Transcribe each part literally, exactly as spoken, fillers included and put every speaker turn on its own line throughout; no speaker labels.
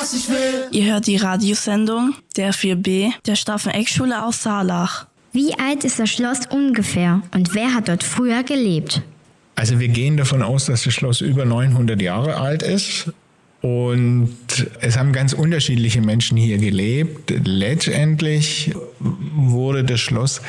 was ich will.
Ihr hört die Radiosendung der vier B der Stauffen-Eck-Schule aus Saarlach.
Wie alt ist das Schloss ungefähr und wer hat dort früher gelebt?
Also wir gehen davon aus, dass das Schloss über neunhundert Jahre alt ist. Und es haben ganz unterschiedliche Menschen hier gelebt. Letztendlich wurde das Schloss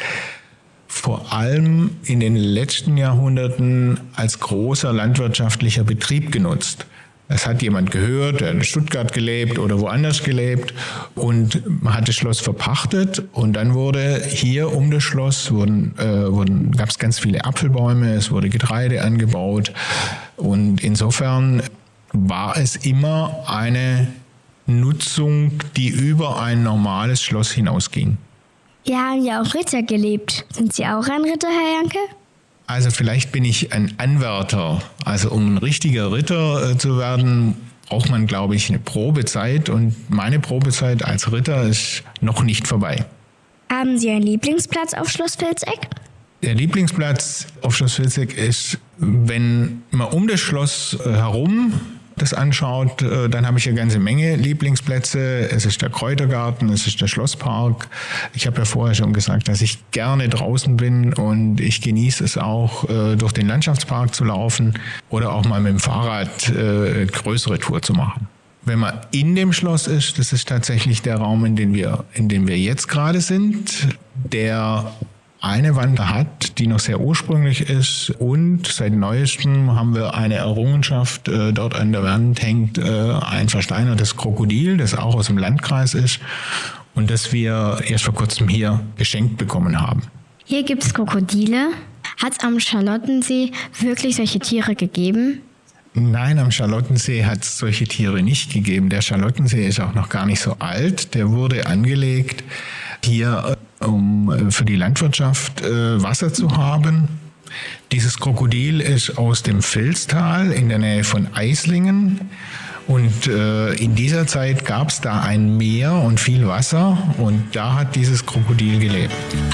vor allem in den letzten Jahrhunderten als großer landwirtschaftlicher Betrieb genutzt. Es hat jemand gehört, der in Stuttgart gelebt oder woanders gelebt und man hat das Schloss verpachtet und dann wurde hier um das Schloss wurden, äh, wurden, gab es ganz viele Apfelbäume, es wurde Getreide angebaut und insofern war es immer eine Nutzung, die über ein normales Schloss hinausging.
Hier haben ja auch Ritter gelebt. Sind Sie auch ein Ritter, Herr Janke?
Also vielleicht bin ich ein Anwärter. Also um ein richtiger Ritter äh, zu werden, braucht man, glaube ich, eine Probezeit. Und meine Probezeit als Ritter ist noch nicht vorbei.
Haben Sie einen Lieblingsplatz auf Schloss Vilseck?
Der Lieblingsplatz auf Schloss Vilseck ist, wenn man um das Schloss äh, herum das anschaut, äh, dann habe ich eine ganze Menge Lieblingsplätze. Es ist der Kräutergarten, es ist der Schlosspark. Ich habe ja vorher schon gesagt, dass ich gerne draußen bin und ich genieße es auch, äh, durch den Landschaftspark zu laufen oder auch mal mit dem Fahrrad äh, größere Tour zu machen. Wenn man in dem Schloss ist, das ist tatsächlich der Raum, in dem wir, in dem wir jetzt gerade sind, der eine Wand hat, die noch sehr ursprünglich ist und seit Neuestem haben wir eine Errungenschaft. Äh, dort an der Wand hängt äh, ein versteinertes Krokodil, das auch aus dem Landkreis ist und das wir erst vor kurzem hier geschenkt bekommen haben.
Hier gibt es Krokodile. Hat es am Charlottensee wirklich solche Tiere gegeben?
Nein, am Charlottensee hat es solche Tiere nicht gegeben. Der Charlottensee ist auch noch gar nicht so alt. Der wurde angelegt hier, um für die Landwirtschaft äh, Wasser zu haben. Dieses Krokodil ist aus dem Vilstal in der Nähe von Eislingen. Und äh, in dieser Zeit gab es da ein Meer und viel Wasser und da hat dieses Krokodil gelebt.